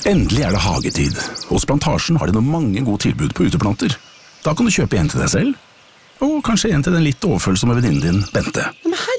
Endelig er det hagetid. Hos Plantasjen har de nå mange gode tilbud på uteplanter. Da kan du kjøpe en til deg selv, og kanskje en til den litt overfølsomme venninnen din, Bente. Men